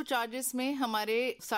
Charges में हमारे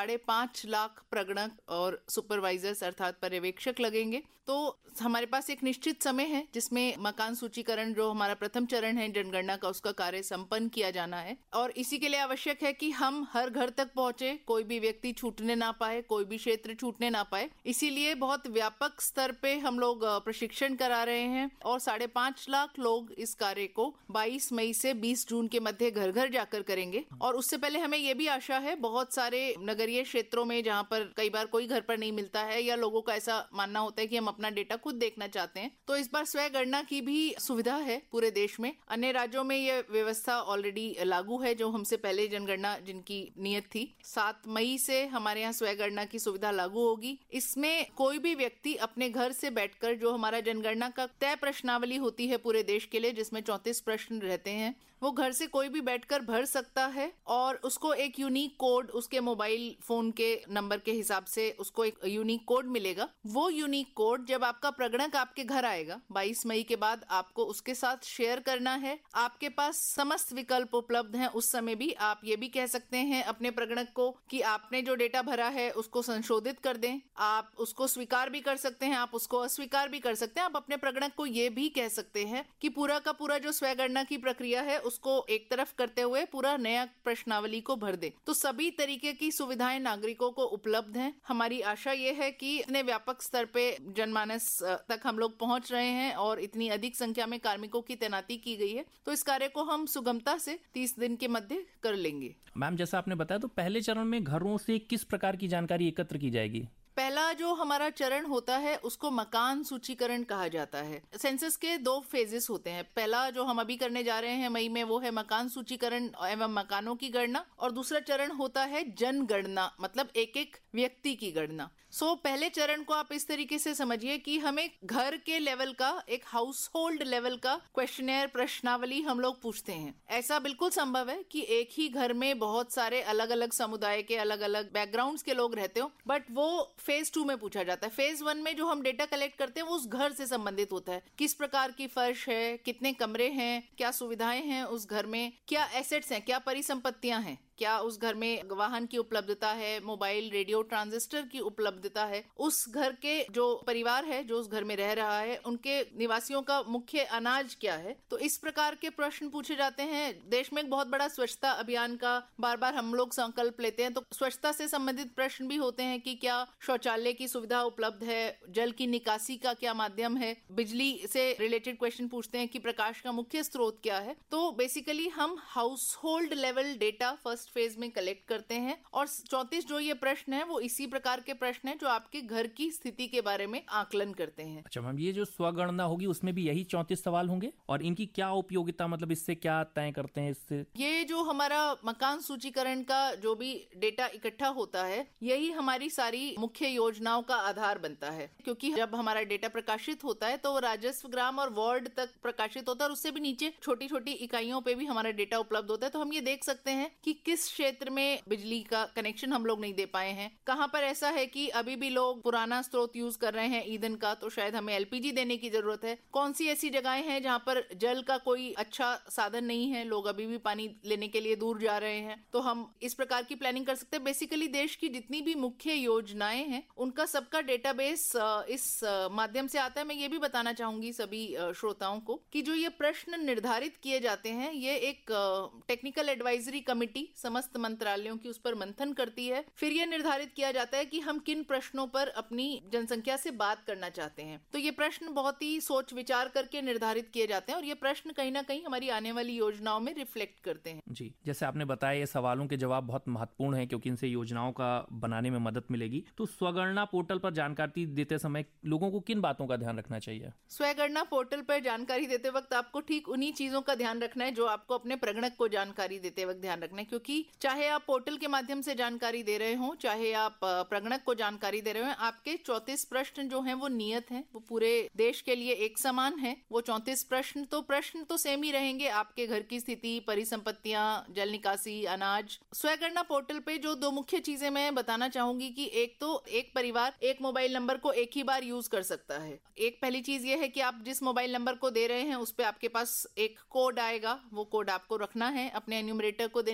5.5 लाख प्रगणक और सुपरवाइजर्स अर्थात पर्यवेक्षक लगेंगे। तो हमारे पास एक निश्चित समय है जिसमें मकान सूचीकरण, जो हमारा प्रथम चरण है जनगणना का, उसका कार्य संपन्न किया जाना है। और इसी के लिए आवश्यक है कि हम हर घर तक पहुंचे, कोई भी व्यक्ति छूटने ना पाए, कोई भी क्षेत्र छूटने ना पाए। इसीलिए बहुत व्यापक स्तर पे हम लोग प्रशिक्षण करा रहे हैं और 5.5 लाख लोग इस कार्य को 22 मई से 20 जून के मध्य घर घर जाकर करेंगे। और उससे पहले हमें यह भी आशा है, बहुत सारे नगरीय क्षेत्रों में जहां पर कई बार कोई घर पर नहीं मिलता है या लोगों का ऐसा मानना होता है कि हम अपना डेटा खुद देखना चाहते हैं, तो इस बार स्वयं गणना की भी सुविधा है पूरे देश में। अन्य राज्यों में यह व्यवस्था ऑलरेडी लागू है, जो हमसे पहले जनगणना जिनकी नियत थी। 7 मई से हमारे यहाँ स्वयं गणना की सुविधा लागू होगी। इसमें कोई भी व्यक्ति अपने घर से बैठकर, जो हमारा जनगणना का तय प्रश्नावली होती है पूरे देश के लिए, जिसमें 34 प्रश्न रहते हैं, वो घर से कोई भी बैठकर भर सकता है और उसको एक यूनिक कोड, उसके मोबाइल फोन के नंबर के हिसाब से उसको एक यूनिक कोड मिलेगा। वो यूनिक कोड जब आपका प्रगणक आपके घर आएगा 22 मई के बाद, आपको उसके साथ शेयर करना है। आपके पास समस्त विकल्प उपलब्ध हैं। उस समय भी आप ये भी कह सकते हैं अपने प्रगणक को कि आपने जो डेटा भरा है उसको संशोधित कर दें। आप उसको स्वीकार भी कर सकते हैं, आप उसको अस्वीकार भी कर सकते हैं। आप अपने प्रगणक को ये भी कह सकते हैं कि पूरा का पूरा जो स्वयं गणना की प्रक्रिया है उसको एक तरफ करते हुए पूरा नया प्रश्नावली को भर दे। तो सभी तरीके की सुविधाएं नागरिकों को उपलब्ध हैं। हमारी आशा ये है कि इतने व्यापक स्तर पे जनमानस तक हम लोग पहुंच रहे हैं और इतनी अधिक संख्या में कार्मिकों की तैनाती की गई है, तो इस कार्य को हम सुगमता से 30 दिन के मध्य कर लेंगे। मैम, जैसा आपने बताया, तो पहले चरण में घरों से किस प्रकार की जानकारी एकत्र की जाएगी? पहला जो हमारा चरण होता है उसको मकान सूचीकरण कहा जाता है। सेंसस के 2 फेजेस होते हैं। पहला जो हम अभी करने जा रहे हैं मई में, वो है मकान सूचीकरण एवं मकानों की गणना, और दूसरा चरण होता है जनगणना, मतलब एक एक व्यक्ति की गणना। पहले चरण को आप इस तरीके से समझिए कि हमें घर के लेवल का, एक हाउस होल्ड लेवल का क्वेश्चनेयर, प्रश्नावली हम लोग पूछते हैं। ऐसा बिल्कुल संभव है कि एक ही घर में बहुत सारे अलग अलग समुदाय के, अलग अलग बैकग्राउंड्स के लोग रहते हो, बट वो फेज 2 में पूछा जाता है। फेज 1 में जो हम डेटा कलेक्ट करते हैं वो उस घर से संबंधित होता है। किस प्रकार की फर्श है, कितने कमरे हैं, क्या सुविधाएं हैं उस घर में, क्या एसेट्स हैं, क्या परिसंपत्तियां हैं, क्या उस घर में वाहन की उपलब्धता है, मोबाइल, रेडियो, ट्रांजिस्टर की उपलब्धता है, उस घर के जो परिवार है जो उस घर में रह रहा है उनके निवासियों का मुख्य अनाज क्या है। तो इस प्रकार के प्रश्न पूछे जाते हैं। देश में एक बहुत बड़ा स्वच्छता अभियान का बार बार हम लोग संकल्प लेते हैं, तो स्वच्छता से संबंधित प्रश्न भी होते हैं कि क्या शौचालय की सुविधा उपलब्ध है, जल की निकासी का क्या माध्यम है, बिजली से रिलेटेड क्वेश्चन पूछते हैं कि प्रकाश का मुख्य स्रोत क्या है। तो बेसिकली हम house hold level data first phase में कलेक्ट करते हैं और 34 जो ये प्रश्न है वो इसी प्रकार के प्रश्न है जो आपके घर की स्थिति के बारे में आकलन करते हैं। अच्छा मैम, ये जो स्वगणना होगी उसमें भी यही 34 सवाल होंगे और इनकी क्या उपयोगिता, मतलब इससे क्या तय करते हैं? इससे ये जो हमारा मकान सूचीकरण का जो भी डेटा इकट्ठा होता है, यही हमारी सारी मुख्य योजनाओं का आधार बनता है। क्योंकि जब हमारा डेटा प्रकाशित होता है तो वो राजस्व, ग्राम और वार्ड तक प्रकाशित होता है और उससे भी नीचे छोटी छोटी इकाइयों पे भी हमारा डेटा उपलब्ध होता है। तो हम ये देख सकते हैं कि किस क्षेत्र में बिजली का कनेक्शन हम लोग नहीं दे पाए हैं, कहां पर ऐसा है कि अभी भी लोग पुराना स्रोत यूज कर रहे हैं ईंधन का, तो शायद हमें एलपीजी देने की जरूरत है। कौन सी ऐसी जगहें हैं जहां पर जल का कोई अच्छा साधन नहीं है, लोग अभी भी पानी लेने के लिए दूर जा रहे हैं, तो हम इस प्रकार की प्लानिंग कर सकते हैं। बेसिकली देश की जितनी भी मुख्य योजनाएं हैं उनका सबका डेटाबेस इस माध्यम से आता है। मैं ये भी बताना चाहूंगी सभी श्रोताओं को कि जो ये प्रश्न निर्धारित किए जाते हैं, ये एक टेक्निकल एडवाइजरी कमिटी समस्त मंत्रालयों की उस पर मंथन करती है। फिर यह निर्धारित किया जाता है कि हम किन प्रश्नों पर अपनी जनसंख्या से बात करना चाहते हैं। तो ये प्रश्न बहुत ही सोच विचार करके निर्धारित किए जाते हैं और ये प्रश्न कहीं ना कहीं हमारी आने वाली योजनाओं में रिफ्लेक्ट करते हैं। जी, जैसे आपने बताया ये सवालों के जवाब बहुत महत्वपूर्ण है क्योंकि इनसे योजनाओं का बनाने में मदद मिलेगी। तो स्वगणना पोर्टल पर जानकारी देते समय लोगों को किन बातों का ध्यान रखना चाहिए? स्वगणना पोर्टल पर जानकारी देते वक्त आपको ठीक उन्हीं चीजों का ध्यान रखना है जो आपको अपने प्रगणक को जानकारी देते वक्त ध्यान रखना है। क्योंकि चाहे आप पोर्टल के माध्यम से जानकारी दे रहे हो, चाहे आप प्रगणक को जानकारी दे रहे हो, आपके 34 प्रश्न जो हैं वो नियत हैं, वो पूरे देश के लिए एक समान है। वो 34 प्रश्न तो सेम ही रहेंगे। आपके घर की स्थिति, परिसंपत्तियां, जल निकासी, अनाज। स्वगणना पोर्टल पे जो 2 मुख्य चीजें मैं बताना चाहूंगी कि एक तो एक परिवार एक मोबाइल नंबर को एक ही बार यूज कर सकता है। एक पहली चीज ये है कि आप जिस मोबाइल नंबर को दे रहे हैं उस पे आपके पास एक कोड आएगा, वो कोड आपको रखना है अपने एन्यूमरेटर को देने के लिए।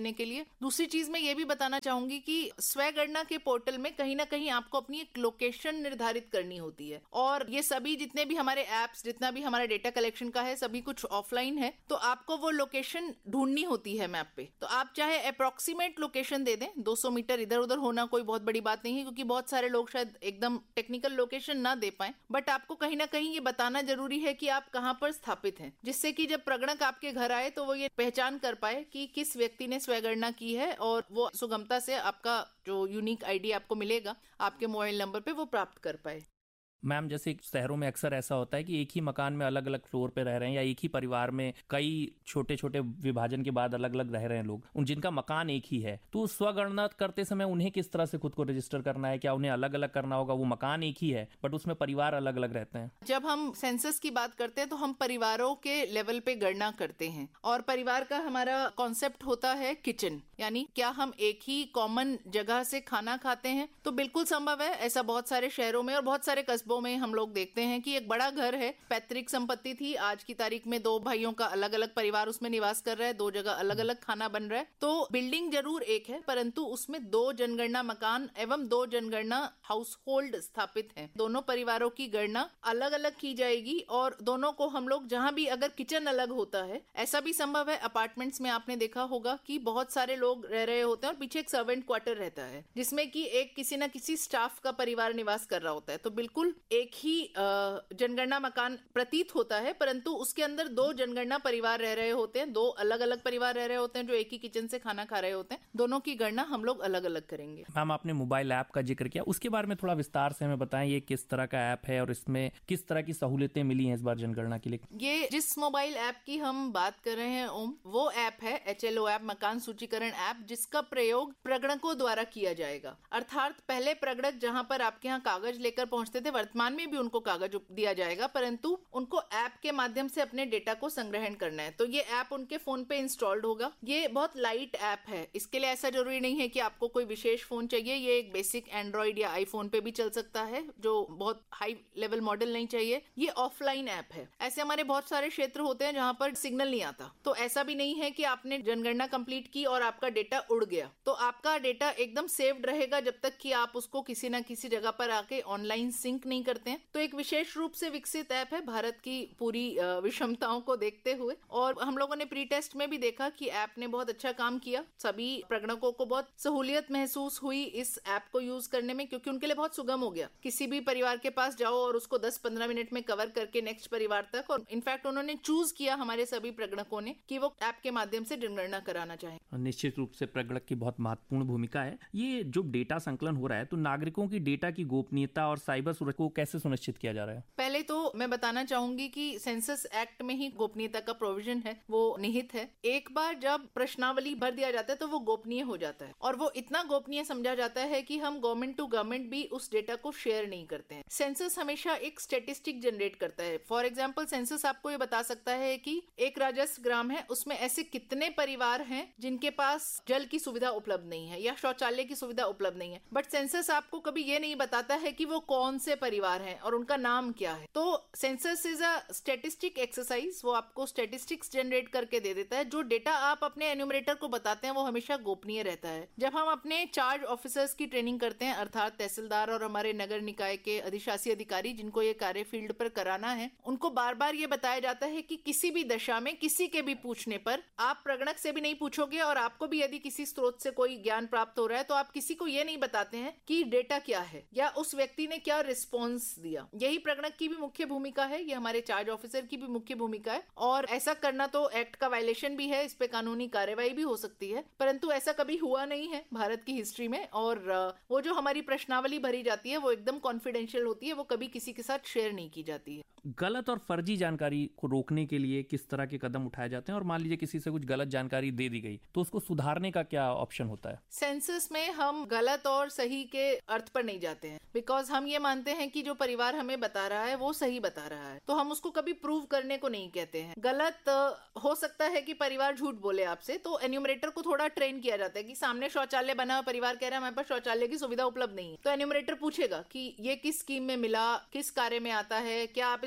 दूसरी चीज मैं ये भी बताना चाहूंगी कि स्वगणना के पोर्टल में कहीं ना कहीं आपको अपनी एक लोकेशन निर्धारित करनी होती है, और ये सभी जितने भी हमारे एप्स, जितना भी हमारा डेटा कलेक्शन का है, सभी कुछ ऑफलाइन है, तो आपको वो लोकेशन ढूंढनी होती है मैप पे। तो आप चाहे अप्रोक्सीमेट लोकेशन दे दें, 200 मीटर इधर उधर होना कोई बहुत बड़ी बात नहीं है, क्योंकि बहुत सारे लोग शायद एकदम टेक्निकल लोकेशन ना दे पाए, बट आपको कहीं ना कहीं ये बताना जरूरी है कि आप कहाँ पर स्थापित हैं, जिससे कि जब प्रगणक आपके घर आए तो वो ये पहचान कर पाए कि किस व्यक्ति ने स्वगणना की है, और वो सुगमता से आपका जो यूनिक आईडी आपको मिलेगा आपके मोबाइल नंबर पे वो प्राप्त कर पाए। मैम, जैसे शहरों में अक्सर ऐसा होता है कि एक ही मकान में अलग अलग फ्लोर पे रह रहे हैं, या एक ही परिवार में कई छोटे छोटे विभाजन के बाद अलग अलग रह रहे हैं लोग, उन जिनका मकान एक ही है, तो स्वगणना करते समय उन्हें किस तरह से खुद को रजिस्टर करना है? क्या उन्हें अलग अलग करना होगा? वो मकान एक ही है बट उसमें परिवार अलग अलग रहते हैं। जब हम सेंसस की बात करते हैं तो हम परिवारों के लेवल पे गणना करते हैं, और परिवार का हमारा कॉन्सेप्ट होता है किचन, यानी क्या हम एक ही कॉमन जगह से खाना खाते हैं? तो बिल्कुल संभव है, ऐसा बहुत सारे शहरों में और बहुत सारे कस्बों में हम लोग देखते हैं कि एक बड़ा घर है, पैतृक संपत्ति थी, आज की तारीख में 2 भाइयों का अलग अलग परिवार उसमें निवास कर रहा है, 2 जगह अलग अलग खाना बन रहा है। तो बिल्डिंग जरूर एक है, परंतु उसमें 2 जनगणना मकान एवं 2 जनगणना हाउस होल्ड स्थापित हैं। दोनों परिवारों की गणना अलग अलग की जाएगी, और दोनों को हम लोग जहां भी, अगर किचन अलग होता है, ऐसा भी संभव है अपार्टमेंट्स में आपने देखा होगा कि बहुत सारे लोग रह रहे होते हैं और पीछे एक सर्वेंट क्वार्टर रहता है जिसमें कि एक किसी न किसी स्टाफ का परिवार निवास कर रहा होता है। तो बिल्कुल एक ही जनगणना मकान प्रतीत होता है, परंतु उसके अंदर 2 जनगणना परिवार रह रहे होते हैं, 2 अलग अलग परिवार रह रहे होते हैं जो एक ही किचन से खाना खा रहे होते हैं। दोनों की गणना हम लोग अलग अलग करेंगे। मैम, आपने मोबाइल ऐप का जिक्र किया, उसके बारे में थोड़ा विस्तार से हमें बताएं, ये किस तरह का ऐप है और इसमें किस तरह की सहूलियतें मिली हैं इस बार जनगणना के लिए? ये जिस मोबाइल ऐप की हम बात कर रहे हैं ओम, वो ऐप है HLO ऐप, मकान सूचीकरण ऐप, जिसका प्रयोग प्रगणकों द्वारा किया जाएगा। अर्थात पहले प्रगणक जहां पर आपके यहाँ कागज लेकर पहुंचते थे, वर्तमान में भी उनको कागज दिया जाएगा, परंतु उनको ऐप के माध्यम से अपने डेटा को संग्रहण करना है। तो ये ऐप उनके फोन पे इंस्टॉल्ड होगा। ये बहुत लाइट ऐप है, इसके लिए ऐसा जरूरी नहीं है कि आपको कोई विशेष फोन चाहिए। ये एक बेसिक एंड्रॉइड या आईफोन पे भी चल सकता है, जो बहुत हाई लेवल मॉडल नहीं चाहिए। ये ऑफलाइन ऐप है। ऐसे हमारे बहुत सारे क्षेत्र होते हैं जहां पर सिग्नल नहीं आता, तो ऐसा भी नहीं है कि आपने जनगणना कंप्लीट की और आपका डेटा उड़ गया। तो आपका डेटा एकदम सेव्ड रहेगा जब तक कि आप उसको किसी न किसी जगह पर आके ऑनलाइन सिंक नहीं करते हैं। तो एक विशेष रूप से विकसित ऐप है भारत की पूरी विषमताओं को देखते हुए, और हम लोगों ने प्री टेस्ट में भी देखा कि ऐप ने बहुत अच्छा काम किया। सभी प्रगणकों को बहुत सहूलियत महसूस हुई इस ऐप को यूज करने में, क्योंकि उनके लिए बहुत सुगम हो गया। किसी भी परिवार के पास जाओ और उसको 10-15 मिनट में कवर करके नेक्स्ट परिवार तक, और इनफैक्ट उन्होंने चूज किया, हमारे सभी प्रगणकों ने, कि वो ऐप के माध्यम से जनगणना कराना चाहें। निश्चित रूप से प्रगणक की बहुत महत्वपूर्ण भूमिका है। ये जो डेटा संकलन हो रहा है, तो नागरिकों की डेटा की गोपनीयता और साइबर सुरक्षा को कैसे सुनिश्चित किया जा रहा है? पहले तो मैं बताना चाहूंगी कि सेंसस एक्ट में ही गोपनीयता का प्रोविजन है, वो निहित है। एक बार जब प्रश्नावली भर दिया जाता है तो वो गोपनीय हो जाता है, और वो इतना गोपनीय समझा जाता है कि हम गवर्नमेंट टू गवर्नमेंट भी उस डेटा को शेयर नहीं करते हैं। सेंसस हमेशा एक स्टेटिस्टिक जनरेट करता है। फॉर एग्जाम्पल, सेंसस आपको ये बता सकता है कि एक राजस्व ग्राम है, उसमें ऐसे कितने परिवार हैं जिनके पास जल की सुविधा उपलब्ध नहीं है या शौचालय की सुविधा उपलब्ध नहीं है। बट सेंसस आपको कभी ये नहीं बताता है कि वो कौन से परिवार हैं और उनका नाम क्या है। तो census is a statistic exercise, वो आपको स्टैटिस्टिक्स जनरेट करके दे देता है। जो डेटा आप अपने एन्यूमरेटर को बताते हैं वो हमेशा गोपनीय रहता है। जब हम अपने चार्ज ऑफिसर्स की ट्रेनिंग करते हैं, अर्थात तहसीलदार और हमारे नगर निकाय के अधिशासी अधिकारी जिनको ये कार्य फील्ड पर कराना है, उनको बार बार ये बताया जाता है कि किसी भी दशा में किसी के भी पूछने पर, आप प्रगणक से भी नहीं पूछोगे, और आपको भी यदि किसी स्रोत से कोई ज्ञान प्राप्त हो रहा है तो आप किसी को ये नहीं बताते हैं कि डेटा क्या है या उस व्यक्ति ने क्या रिस्पॉन्स दिया। यही प्रगणक की भी मुख्य भूमिका है, ये हमारे चार्ज ऑफिसर की भी मुख्य भूमिका है। और ऐसा करना तो एक्ट का वायलेशन भी है, इस पे कानूनी कार्यवाही भी हो सकती है, परंतु ऐसा कभी हुआ नहीं है भारत की हिस्ट्री में। और वो जो हमारी प्रश्नावली भरी जाती है वो एकदम कॉन्फिडेंशियल होती है, वो कभी किसी के साथ शेयर नहीं की जाती है। गलत और फर्जी जानकारी को रोकने के लिए किस तरह के कदम उठाए जाते हैं? और मान लीजिए किसी से कुछ गलत जानकारी दे दी गई तो उसको सुधारने का क्या ऑप्शन होता है? सेंसस में हम गलत और सही के अर्थ पर नहीं जाते हैं, बिकॉज हम ये मानते हैं कि जो परिवार हमें बता रहा है वो सही बता रहा है, तो हम उसको कभी प्रूव करने को नहीं कहते हैं। गलत हो सकता है कि परिवार झूठ बोले आपसे, तो एन्यूमरेटर को थोड़ा ट्रेन किया जाता है कि सामने शौचालय बना हुआ, परिवार कह रहा है हमारे पास शौचालय की सुविधा उपलब्ध नहीं है, तो एन्यूमरेटर पूछेगा कि ये किस स्कीम में मिला, किस कार्य में आता है, क्या आप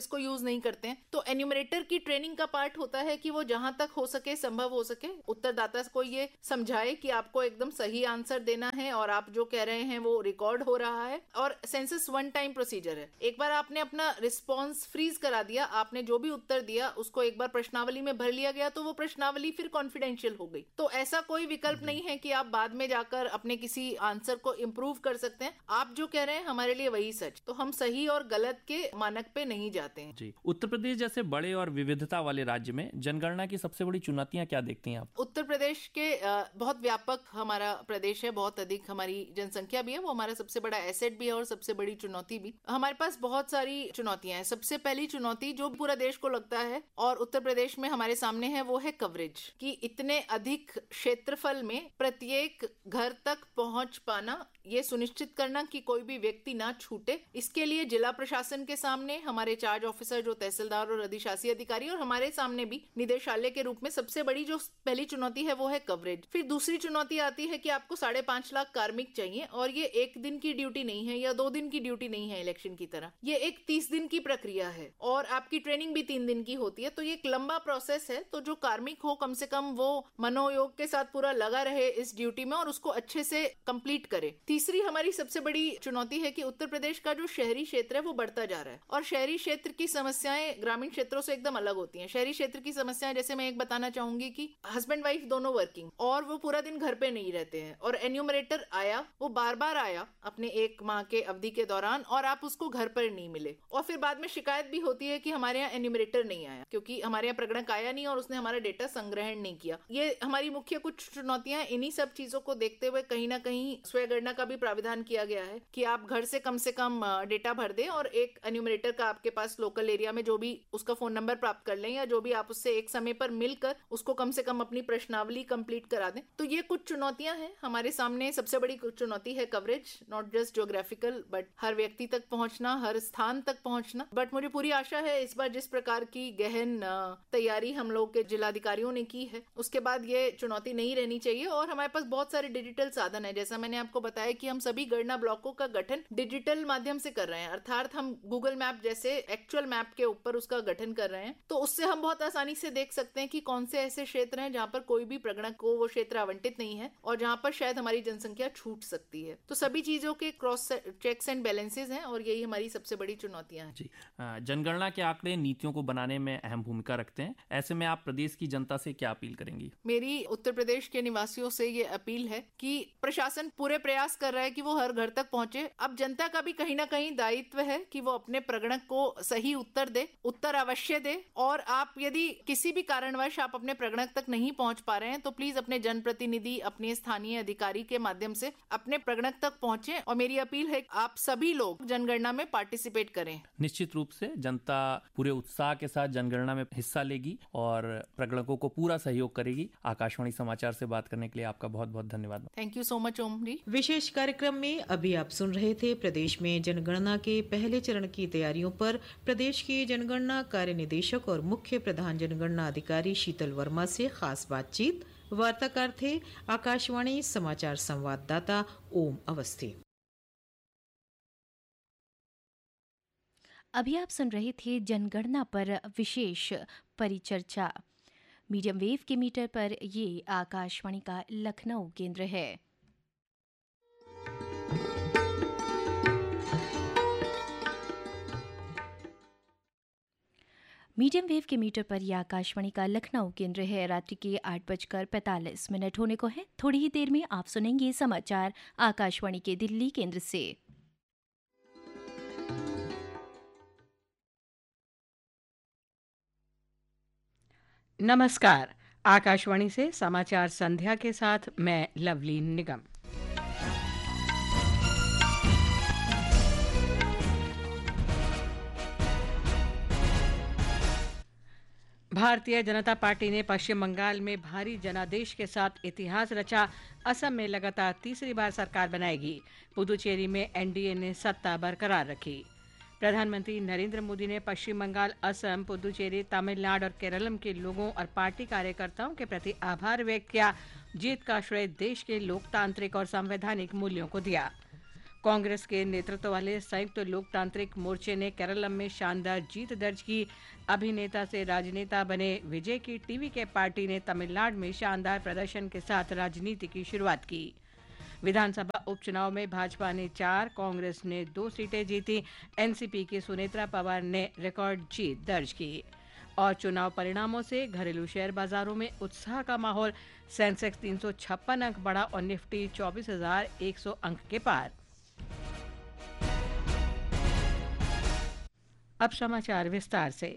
इसको यूज नहीं करते हैं। तो एन्यूमरेटर की ट्रेनिंग का पार्ट होता है कि वो जहां तक हो सके, संभव हो सके, उत्तरदाता को ये समझाए कि आपको एकदम सही आंसर देना है और आप जो कह रहे हैं वो रिकॉर्ड हो रहा है। और सेंसस वन टाइम प्रोसीजर है। एक बार आपने अपना रिस्पॉन्स फ्रीज करा दिया, आपने जो भी उत्तर दिया उसको एक बार प्रश्नावली में भर लिया गया, तो वो प्रश्नावली फिर कॉन्फिडेंशियल हो गई। तो ऐसा कोई विकल्प नहीं है कि आप बाद में जाकर अपने किसी आंसर को इम्प्रूव कर सकते हैं। आप जो कह रहे हैं हमारे लिए वही सच। तो हम सही और गलत के मानक पे नहीं जाते हैं जी। उत्तर प्रदेश जैसे बड़े और विविधता वाले राज्य में जनगणना की सबसे बड़ी चुनौतियां क्या देखती हैं आप? उत्तर प्रदेश के बहुत व्यापक हमारा प्रदेश है, बहुत अधिक हमारी जनसंख्या भी है, वो हमारा सबसे बड़ा एसेट भी है और सबसे बड़ी चुनौती भी। हमारे पास बहुत सारी चुनौतियां हैं। सबसे पहली चुनौती जो पूरा देश को लगता है और उत्तर प्रदेश में हमारे सामने है, वो है कवरेज। कि इतने अधिक क्षेत्रफल में प्रत्येक घर तक पहुंच पाना, ये सुनिश्चित करना कि कोई भी व्यक्ति ना छूटे। इसके लिए जिला प्रशासन के सामने हमारे चार्ज ऑफिसर जो तहसीलदार और अधिशासी अधिकारी, और हमारे सामने भी निदेशालय के रूप में सबसे बड़ी जो पहली चुनौती है वो है कवरेज। फिर दूसरी चुनौती आती है कि आपको 5.5 लाख कार्मिक चाहिए, और ये एक दिन की ड्यूटी नहीं है या 2 दिन की ड्यूटी नहीं है इलेक्शन की तरह। ये एक 30 दिन की प्रक्रिया है और आपकी ट्रेनिंग भी 3 दिन की होती है। तो ये एक लंबा प्रोसेस है। तो जो कार्मिक हो, कम से कम वो मनोयोग के साथ पूरा लगा रहे इस ड्यूटी में और उसको अच्छे से कंप्लीट करे। तीसरी हमारी सबसे बड़ी चुनौती है कि उत्तर प्रदेश का जो शहरी क्षेत्र है वो बढ़ता जा रहा है, और शहरी क्षेत्र की समस्याएं ग्रामीण क्षेत्रों से एकदम अलग होती हैं। शहरी क्षेत्र की समस्याएं, जैसे मैं एक बताना चाहूंगी कि हस्बैंड वाइफ दोनों वर्किंग, और वो पूरा दिन घर पे नहीं रहते हैं, और एन्यूमरेटर आया, वो बार बार आया अपने 1 माह के अवधि के दौरान, और आप उसको घर पर नहीं मिले, और फिर बाद में शिकायत भी होती है कि हमारे यहाँ एन्यूमरेटर नहीं आया, क्योंकि हमारे यहाँ प्रगणक आया नहीं और उसने हमारा डेटा संग्रहण नहीं किया। ये हमारी मुख्य कुछ चुनौतियां। इन्हीं सब चीजों को देखते हुए कहीं ना कहीं स्वयं का भी प्राविधान किया गया है कि आप घर से कम डेटा भर दें, और एक एन्यूमरेटर का आपके पास लोकल एरिया में जो भी उसका फोन नंबर प्राप्त कर लें, या जो भी आप उससे एक समय पर मिलकर उसको कम से कम अपनी प्रश्नावली कंप्लीट करा दें। तो ये कुछ चुनौतियां हैं हमारे सामने। सबसे बड़ी चुनौती है coverage, not just geographical, but हर व्यक्ति तक पहुंचना, हर स्थान तक पहुंचना। बट मुझे पूरी आशा है इस बार जिस प्रकार की गहन तैयारी हम लोग के जिलाधिकारियों ने की है, उसके बाद ये चुनौती नहीं रहनी चाहिए। और हमारे पास बहुत सारे डिजिटल साधन है। जैसा मैंने आपको बताया कि हम सभी गणना ब्लॉकों का गठन डिजिटल माध्यम से कर रहे हैं, अर्थात हम गूगल मैप जैसे एक्चुअल मैप के ऊपर उसका गठन कर रहे हैं। तो उससे हम बहुत आसानी से देख सकते हैं कि कौन से ऐसे क्षेत्र हैं जहां पर कोई भी प्रगणक को वो क्षेत्र आवंटित नहीं है, और जहां पर शायद हमारी जनसंख्या छूट सकती है। तो सभी चीजों के क्रॉस चेक्स एंड बैलेंसेस हैं, और यही हमारी सबसे बड़ी चुनौतियां हैं। जी। जनगणना के आंकड़े नीतियों को बनाने में अहम भूमिका रखते हैं। ऐसे में आप प्रदेश की जनता से क्या अपील करेंगी? मेरी उत्तर प्रदेश के निवासियों से ये अपील है कि प्रशासन पूरे प्रयास कर रहा है कि वो हर घर तक पहुंचे। अब जनता का भी कहीं ना कहीं दायित्व है कि वो अपने प्रगणक को सही उत्तर दे, उत्तर अवश्य दे। और आप यदि किसी भी कारणवश आप अपने प्रगणक तक नहीं पहुंच पा रहे हैं, तो प्लीज अपने जनप्रतिनिधि, अपने स्थानीय अधिकारी के माध्यम से अपने प्रगणक तक पहुंचे। और मेरी अपील है आप सभी लोग जनगणना में पार्टिसिपेट करें। निश्चित रूप से जनता पूरे उत्साह के साथ जनगणना में हिस्सा लेगी और प्रगणकों को पूरा सहयोग करेगी। आकाशवाणी समाचार से बात करने के लिए आपका बहुत बहुत धन्यवाद। थैंक यू सो मच ओम जी। विशेष कार्यक्रम में अभी आप सुन रहे थे प्रदेश में जनगणना के पहले चरण की तैयारियों पर प्रदेश के जनगणना कार्य निदेशक और मुख्य प्रधान जनगणना अधिकारी शीतल वर्मा से खास बातचीत। वार्ताकार थे आकाशवाणी समाचार संवाददाता ओम अवस्थी। अभी आप सुन रहे थे जनगणना पर विशेष परिचर्चा। मीडियम वेव के मीटर पर ये आकाशवाणी का लखनऊ केंद्र है। मीडियम वेव के मीटर पर यह आकाशवाणी का लखनऊ केंद्र है। रात्रि के 8:45 होने को है। थोड़ी ही देर में आप सुनेंगे समाचार आकाशवाणी के दिल्ली केंद्र से। नमस्कार, आकाशवाणी से समाचार संध्या के साथ मैं लवली निगम। भारतीय जनता पार्टी ने पश्चिम बंगाल में भारी जनादेश के साथ इतिहास रचा। असम में लगातार तीसरी बार सरकार बनाएगी। पुदुचेरी में एनडीए ने सत्ता बरकरार रखी। प्रधानमंत्री नरेंद्र मोदी ने पश्चिम बंगाल, असम, पुदुचेरी, तमिलनाडु और केरलम के लोगों और पार्टी कार्यकर्ताओं के प्रति आभार व्यक्त किया। जीत का श्रेय देश के लोकतांत्रिक और संवैधानिक मूल्यों को दिया। कांग्रेस के नेतृत्व वाले संयुक्त लोकतांत्रिक मोर्चे ने केरलम में शानदार जीत दर्ज की। अभिनेता से राजनेता बने विजय की टीवी के पार्टी ने तमिलनाडु में शानदार प्रदर्शन के साथ राजनीति की शुरुआत की। विधानसभा उपचुनाव में भाजपा ने 4, कांग्रेस ने 2 सीटें जीती। एनसीपी की सुनेत्रा पवार ने रिकॉर्ड जीत दर्ज की। और चुनाव परिणामों से घरेलू शेयर बाजारों में उत्साह का माहौल। सेंसेक्स 356 अंक बढ़ा और निफ्टी 24,100 अंक के पार। अब समाचार विस्तार से।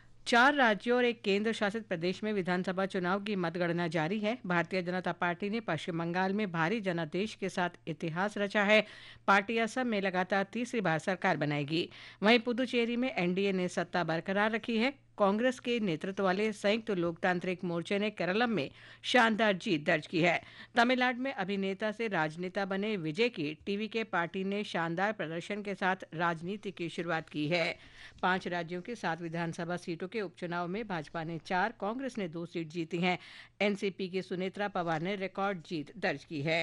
4 राज्यों और 1 केंद्र शासित प्रदेश में विधानसभा चुनाव की मतगणना जारी है। भारतीय जनता पार्टी ने पश्चिम बंगाल में भारी जनादेश के साथ इतिहास रचा है। पार्टी असम में लगातार तीसरी बार सरकार बनाएगी। वहीं पुदुचेरी में एनडीए ने सत्ता बरकरार रखी है। कांग्रेस के नेतृत्व वाले संयुक्त लोकतांत्रिक मोर्चे ने केरलम में शानदार जीत दर्ज की है। तमिलनाडु में अभिनेता से राजनेता बने विजय की टीवी के पार्टी ने शानदार प्रदर्शन के साथ राजनीति की शुरुआत की है। 5 राज्यों की 7 विधानसभा सीटों के उपचुनाव में भाजपा ने 4, कांग्रेस ने 2 सीट जीती हैं। एनसीपी की सुनेत्रा पवार ने रिकॉर्ड जीत दर्ज की है।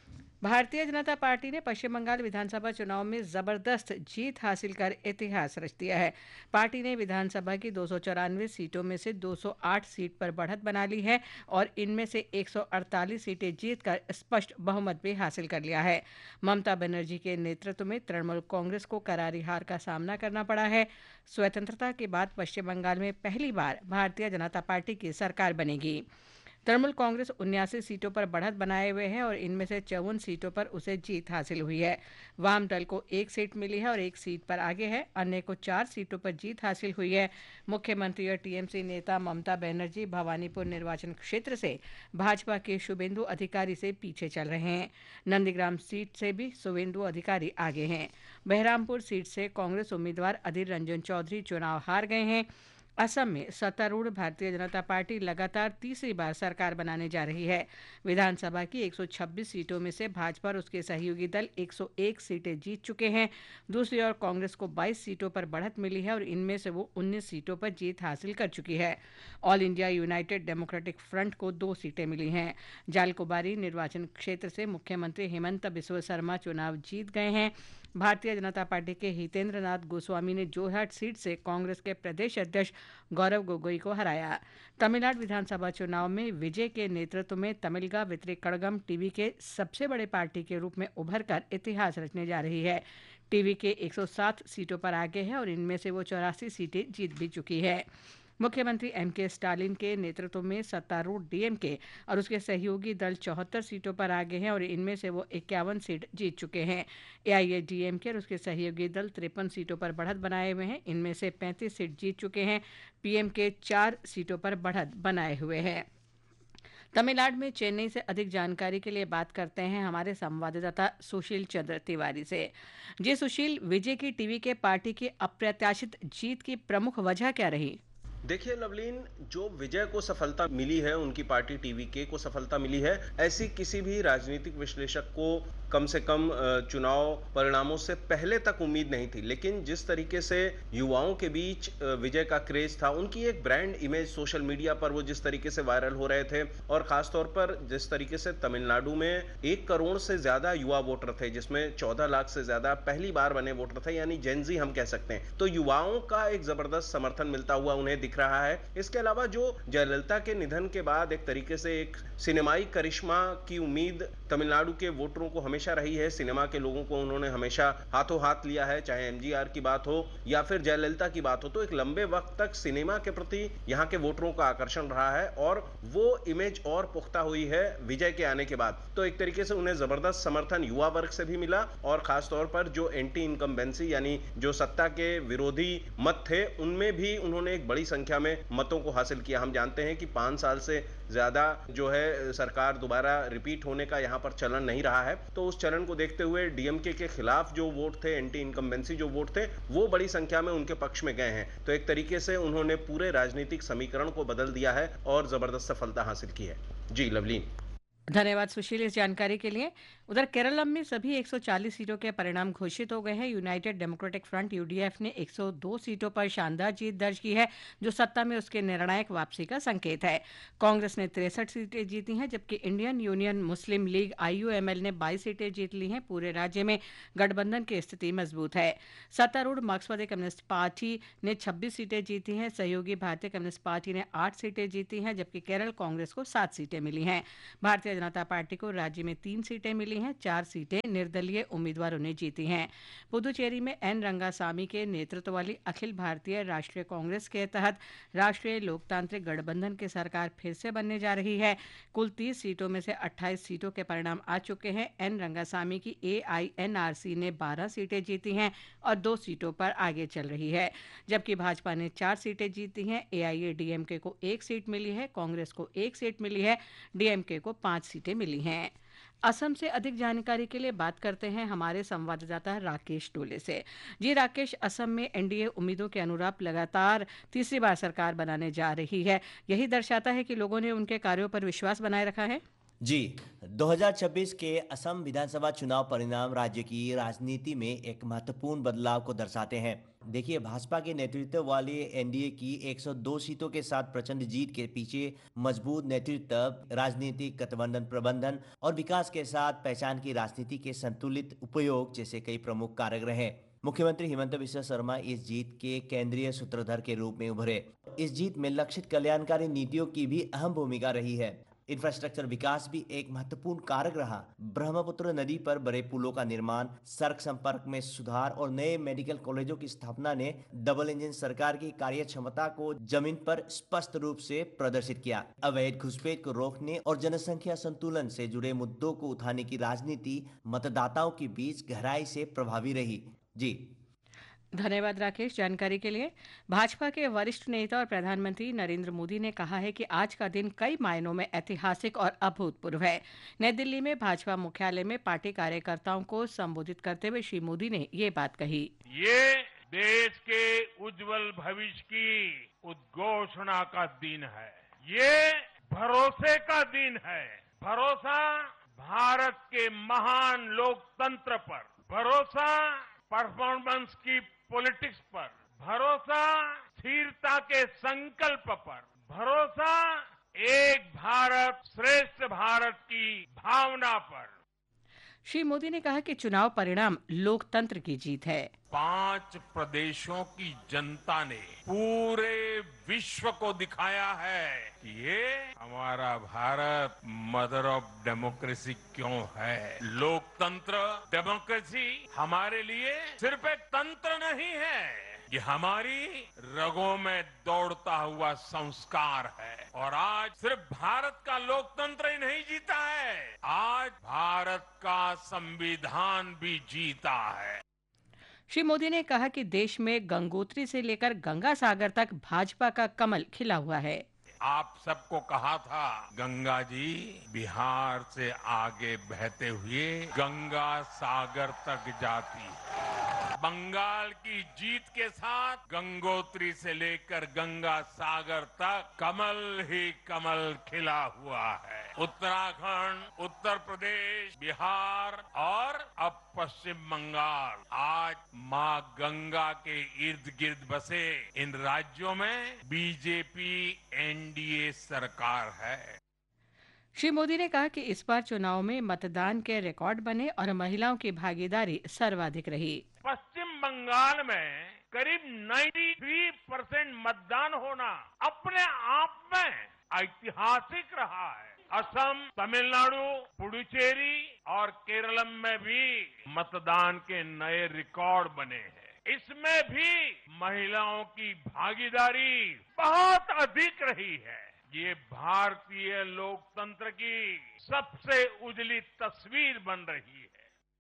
भारतीय जनता पार्टी ने पश्चिम बंगाल विधानसभा चुनाव में जबरदस्त जीत हासिल कर इतिहास रच दिया है। पार्टी ने विधानसभा की 294 सीटों में से 208 सीट पर बढ़त बना ली है और इनमें से 148 सीटें जीतकर स्पष्ट बहुमत भी हासिल कर लिया है। ममता बनर्जी के नेतृत्व में तृणमूल कांग्रेस को करारी हार का सामना करना पड़ा है। स्वतंत्रता के बाद पश्चिम बंगाल में पहली बार भारतीय जनता पार्टी की सरकार बनेगी। तृणमूल कांग्रेस 79 सीटों पर बढ़त बनाए हुए है और इनमें से 54 सीटों पर उसे जीत हासिल हुई है। वाम दल को 1 सीट मिली है और 1 सीट पर आगे है। अन्य को 4 सीटों पर जीत हासिल हुई है। मुख्यमंत्री और टीएमसी नेता ममता बनर्जी भवानीपुर निर्वाचन क्षेत्र से भाजपा के शुभेंदु अधिकारी से पीछे चल रहे हैं। नंदीग्राम सीट से भी शुभेंदु अधिकारी आगे हैं। बहरामपुर सीट से कांग्रेस उम्मीदवार अधीर रंजन चौधरी चुनाव हार गए हैं। असम में सत्तारूढ़ भारतीय जनता पार्टी लगातार तीसरी बार सरकार बनाने जा रही है। विधानसभा की 126 सीटों में से भाजपा और उसके सहयोगी दल 101 सीटें जीत चुके हैं। दूसरी ओर कांग्रेस को 22 सीटों पर बढ़त मिली है और इनमें से वो 19 सीटों पर जीत हासिल कर चुकी है। All India United democratic front को 2 सीटें मिली हैं। जालकुबारी निर्वाचन क्षेत्र से मुख्यमंत्री हेमंत बिस्वा शर्मा चुनाव जीत गए हैं। भारतीय जनता पार्टी के हितेंद्र नाथ गोस्वामी ने जोरहाट सीट से कांग्रेस के प्रदेश अध्यक्ष गौरव गोगोई को हराया। तमिलनाडु विधानसभा चुनाव में विजय के नेतृत्व में तमिलगा वित्रिकड़गम टीवी के सबसे बड़े पार्टी के रूप में उभर कर इतिहास रचने जा रही है। टीवी के 107 सीटों पर आगे है और इनमें से वो 84 सीटें जीत भी चुकी है। मुख्यमंत्री एमके स्टालिन के नेतृत्व में सत्तारूढ़ डीएमके और उसके सहयोगी दल 74 सीटों पर आगे हैं और इनमें से वो 51 सीट जीत चुके हैं। एआईएडीएमके और उसके सहयोगी दल 53 सीटों पर बढ़त बनाए हुए हैं। इनमें से 35 सीट जीत चुके हैं। पीएमके 4 सीटों पर बढ़त बनाए हुए हैं। तमिलनाडु में चेन्नई से अधिक जानकारी के लिए बात करते हैं हमारे संवाददाता सुशील चंद्र तिवारी से। जी सुशील, विजय की टीवी के पार्टी की अप्रत्याशित जीत की प्रमुख वजह क्या रही? देखिए लवलीन, जो विजय को सफलता मिली है, उनकी पार्टी टीवीके को सफलता मिली है, ऐसी किसी भी राजनीतिक विश्लेषक को कम से कम चुनाव परिणामों से पहले तक उम्मीद नहीं थी। लेकिन जिस तरीके से युवाओं के बीच विजय का क्रेज था, उनकी एक ब्रांड इमेज सोशल मीडिया पर वो जिस तरीके से वायरल हो रहे थे और खासतौर पर जिस तरीके से तमिलनाडु में 1 करोड़ से ज्यादा युवा वोटर थे, जिसमें 14 लाख से ज्यादा पहली बार बने वोटर थे, यानी जेनजी हम कह सकते हैं। तो युवाओं का एक जबरदस्त समर्थन मिलता हुआ उन्हें दिख रहा है। इसके अलावा जो जयललिता के निधन के बाद एक तरीके से एक सिनेमाई करिश्मा की उम्मीद तमिलनाडु के वोटरों को हमेशा रही है। सिनेमा के लोगों को उन्होंने हमेशा हाथों हाथ लिया है, चाहे एमजीआर की बात हो या फिर जयललिता की बात हो। तो एक लंबे वक्त तक सिनेमा के प्रति यहाँ के वोटरों का आकर्षण रहा है और वो इमेज और पुख्ता हुई है विजय के आने के बाद। तो एक तरीके से उन्हें जबरदस्त समर्थन युवा वर्ग से भी मिला और खासतौर पर जो एंटी इनकम्बेंसी यानी जो सत्ता के विरोधी मत थे, उनमें भी उन्होंने एक बड़ी संख्या में मतों को हासिल किया। हम जानते हैं कि 5 साल से ज्यादा जो है सरकार दोबारा रिपीट होने का यहाँ पर चलन नहीं रहा है। तो उस चलन को देखते हुए डीएमके के खिलाफ जो वोट थे, एंटी इनकम्बेंसी जो वोट थे, वो बड़ी संख्या में उनके पक्ष में गए हैं। तो एक तरीके से उन्होंने पूरे राजनीतिक समीकरण को बदल दिया है और जबरदस्त सफलता हासिल की है। जी लवलीन। धन्यवाद सुशील इस जानकारी के लिए। उधर केरलम में सभी 140 सीटों के परिणाम घोषित हो गए हैं। यूनाइटेड डेमोक्रेटिक फ्रंट यूडीएफ ने 102 सीटों पर शानदार जीत दर्ज की है, जो सत्ता में उसके निर्णायक वापसी का संकेत है। कांग्रेस ने 63 सीटें जीती हैं, जबकि इंडियन यूनियन मुस्लिम लीग IUML ने 22 सीटें जीत ली हैं। पूरे राज्य में गठबंधन की स्थिति मजबूत है। सत्तारूढ़ मार्क्सवादी कम्युनिस्ट पार्टी ने 26 सीटें जीती हैं। सहयोगी भारतीय कम्युनिस्ट पार्टी ने 8 सीटें जीती हैं, जबकि केरल कांग्रेस को 7 सीटें मिली हैं। भारतीय जनता पार्टी को राज्य में 3 सीटें मिली हैं। 4 सीटें निर्दलीय उम्मीदवारों ने जीती हैं। पुदुचेरी में एन रंगासामी के नेतृत्व वाली अखिल भारतीय राष्ट्रीय कांग्रेस के तहत राष्ट्रीय लोकतांत्रिक गठबंधन की सरकार फिर से बनने जा रही है। कुल 30 सीटों में से 28 सीटों के परिणाम आ चुके हैं। एन रंगासामी की AINRC ने 12 सीटें जीती हैं और 2 सीटों पर आगे चल रही है, जबकि भाजपा ने 4 सीटें जीती हैं। AIADMK को 1 सीट मिली है, कांग्रेस को 1 सीट मिली है, DMK को 5 सीटें मिली हैं। असम से अधिक जानकारी के लिए बात करते हैं हमारे संवाददाता राकेश टोले से। जी राकेश, असम में एनडीए उम्मीदों के अनुरूप लगातार तीसरी बार सरकार बनाने जा रही है। यही दर्शाता है कि लोगों ने उनके कार्यों पर विश्वास बनाए रखा है। जी, 2026 के असम विधानसभा चुनाव परिणाम राज्य की राजनीति में एक महत्वपूर्ण बदलाव को दर्शाते हैं। देखिए, भाजपा के नेतृत्व वाले एनडीए की 102 सीटों के साथ प्रचंड जीत के पीछे मजबूत नेतृत्व, राजनीतिक गठबंधन प्रबंधन और विकास के साथ पहचान की राजनीति के संतुलित उपयोग जैसे कई प्रमुख कारक रहे। मुख्यमंत्री हिमंत बिस्वा शर्मा इस जीत के केंद्रीय सूत्रधर के रूप में उभरे। इस जीत में लक्षित कल्याणकारी नीतियों की भी अहम भूमिका रही है। इंफ्रास्ट्रक्चर विकास भी एक महत्वपूर्ण कारक रहा। ब्रह्मपुत्र नदी पर बड़े पुलों का निर्माण, सड़क संपर्क में सुधार और नए मेडिकल कॉलेजों की स्थापना ने डबल इंजन सरकार की कार्य क्षमता को जमीन पर स्पष्ट रूप से प्रदर्शित किया। अवैध घुसपैठ को रोकने और जनसंख्या संतुलन से जुड़े मुद्दों को उठाने की राजनीति मतदाताओं के बीच गहराई से प्रभावी रही। जी धन्यवाद राकेश जानकारी के लिए। भाजपा के वरिष्ठ नेता और प्रधानमंत्री नरेंद्र मोदी ने कहा है कि आज का दिन कई मायनों में ऐतिहासिक और अभूतपूर्व है। नई दिल्ली में भाजपा मुख्यालय में पार्टी कार्यकर्ताओं को संबोधित करते हुए श्री मोदी ने ये बात कही। ये देश के उज्जवल भविष्य की उद्घोषणा का दिन है। ये भरोसे का दिन है। भरोसा भारत के महान लोकतंत्र पर, भरोसा परफॉर्मेंस की पॉलिटिक्स पर, भरोसा स्थिरता के संकल्प पर, भरोसा एक भारत श्रेष्ठ भारत की भावना पर। श्री मोदी ने कहा कि चुनाव परिणाम लोकतंत्र की जीत है। 5 प्रदेशों की जनता ने पूरे विश्व को दिखाया है कि ये हमारा भारत मदर ऑफ डेमोक्रेसी क्यों है। लोकतंत्र, डेमोक्रेसी हमारे लिए सिर्फ एक तंत्र नहीं है, ये हमारी रगों में दौड़ता हुआ संस्कार है। और आज सिर्फ भारत का लोकतंत्र ही नहीं जीता है, आज भारत का संविधान भी जीता है। श्री मोदी ने कहा कि देश में गंगोत्री से लेकर गंगा सागर तक भाजपा का कमल खिला हुआ है। आप सबको कहा था गंगा जी बिहार से आगे बहते हुए गंगा सागर तक जाती है। बंगाल की जीत के साथ गंगोत्री से लेकर गंगा सागर तक कमल ही कमल खिला हुआ है। उत्तराखंड, उत्तर प्रदेश, बिहार और अब पश्चिम बंगाल आज मां गंगा के इर्द गिर्द बसे इन राज्यों में बीजेपी एनडीए सरकार है। श्री मोदी ने कहा कि इस बार चुनाव में मतदान के रिकॉर्ड बने और महिलाओं की भागीदारी सर्वाधिक रही। पश्चिम बंगाल में करीब 93% मतदान होना अपने आप में ऐतिहासिक रहा है। असम, तमिलनाडु, पुडुचेरी और केरलम में भी मतदान के नए रिकॉर्ड बने हैं। इसमें भी महिलाओं की भागीदारी बहुत अधिक रही है। ये भारतीय लोकतंत्र की सबसे उजली तस्वीर बन रही है।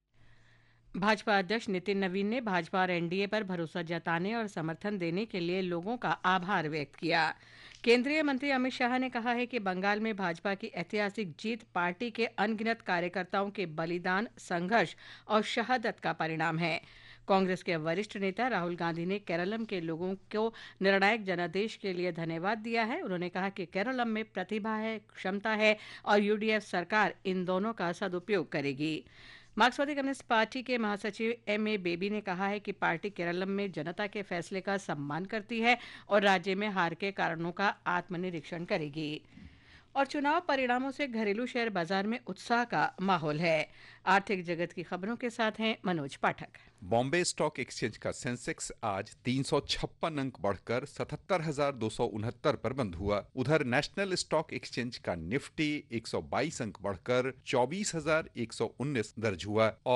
भाजपा अध्यक्ष नितिन नवीन ने भाजपा और एनडीए पर भरोसा जताने और समर्थन देने के लिए लोगों का आभार व्यक्त किया। केंद्रीय मंत्री अमित शाह ने कहा है कि बंगाल में भाजपा की ऐतिहासिक जीत पार्टी के अनगिनत कार्यकर्ताओं के बलिदान, संघर्ष और शहादत का परिणाम है। कांग्रेस के वरिष्ठ नेता राहुल गांधी ने केरलम के लोगों को निर्णायक जनादेश के लिए धन्यवाद दिया है। उन्होंने कहा कि केरलम में प्रतिभा है, क्षमता है और यूडीएफ सरकार इन दोनों का सदुपयोग करेगी। मार्क्सवादी कम्युनिस्ट पार्टी के महासचिव एम.ए. बेबी ने कहा है कि पार्टी केरलम में जनता के फैसले का सम्मान करती है और राज्य में हार के कारणों का आत्मनिरीक्षण करेगी। और चुनाव परिणामों से घरेलू शेयर बाजार में उत्साह का माहौल है। आर्थिक जगत की खबरों के साथ हैं मनोज पाठक। बॉम्बे स्टॉक एक्सचेंज का सेंसेक्स आज 356 अंक बढ़कर 77,269 पर बंद हुआ। उधर नेशनल स्टॉक एक्सचेंज का निफ्टी 122 अंक बढ़कर 24,119 दर्ज हुआ।